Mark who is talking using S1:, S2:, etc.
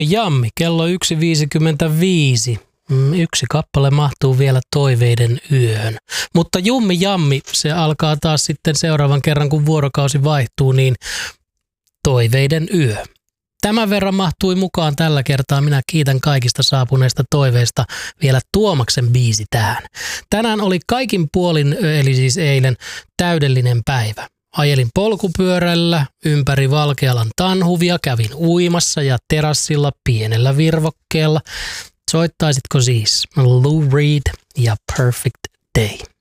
S1: Jammi, kello 1.55. Yksi kappale mahtuu vielä toiveiden yöhön. Mutta Jummi Jammi, se alkaa taas sitten seuraavan kerran, kun vuorokausi vaihtuu, niin toiveiden yö. Tämän verran mahtui mukaan tällä kertaa. Minä kiitän kaikista saapuneista toiveista. Vielä Tuomaksen biisi tähän. Tänään oli kaikin puolin, eli siis eilen, täydellinen päivä. Ajelin polkupyörällä ympäri Valkealan tanhuvia, kävin uimassa ja terassilla pienellä virvokkeella. Soittaisitko siis Lou Reed ja Perfect Day?